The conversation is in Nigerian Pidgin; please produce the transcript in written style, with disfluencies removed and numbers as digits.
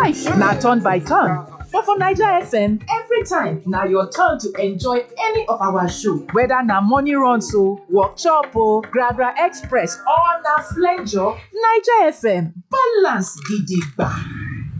Life na turn by turn, but for Naija FM, every time na your turn to enjoy any of our show. Whether na morning runs o, workshop o, Gragra Express or na flenjo, Naija FM balance gidigba.